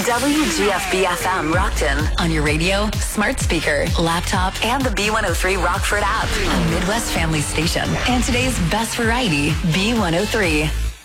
WGFB-FM Rockton on your radio, smart speaker, laptop, and the B103 Rockford app. A Midwest family station. And today's best variety, B103.